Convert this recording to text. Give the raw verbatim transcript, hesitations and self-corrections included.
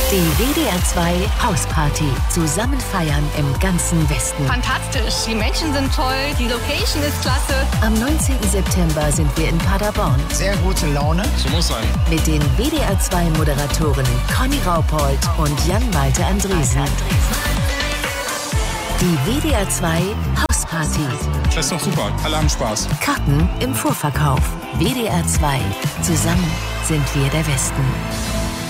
Die W D R zwei Hausparty. Zusammen feiern im ganzen Westen. Fantastisch. Die Menschen sind toll. Die Location ist klasse. Am neunzehnten September sind wir in Paderborn. Sehr gute Laune. So muss sein. Mit den W D R zwei Moderatoren Conny Raupold und Jan-Malte Andresen. Die W D R zwei Hausparty. Das ist doch super. Alle haben Spaß. Karten im Vorverkauf. W D R zwei. Zusammen sind wir der Westen.